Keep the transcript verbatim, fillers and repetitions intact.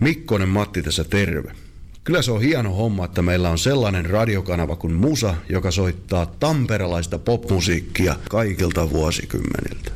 Mikkonen Matti tässä terve. Kyllä se on hieno homma, että meillä on sellainen radiokanava kuin Musa, joka soittaa tamperelaista popmusiikkia kaikilta vuosikymmeniltä.